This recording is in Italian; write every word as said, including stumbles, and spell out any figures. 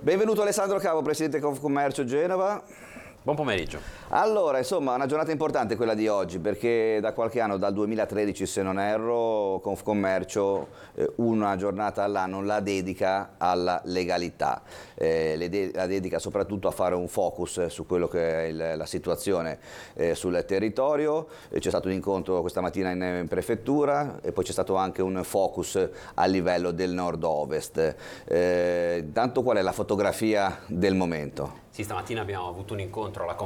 Benvenuto Alessandro Cavo, Presidente Confcommercio Genova. Buon pomeriggio. Allora, insomma, una giornata importante quella di oggi, perché da qualche anno, dal duemilatredici se non erro, Confcommercio eh, una giornata all'anno la dedica alla legalità, eh, le de la dedica soprattutto a fare un focus su quello che è il, la situazione eh, sul territorio. Eh, c'è stato un incontro questa mattina in, in prefettura e poi c'è stato anche un focus a livello del nord-ovest. Eh, intanto qual è la fotografia del momento? Sì, stamattina abbiamo avuto un incontro alla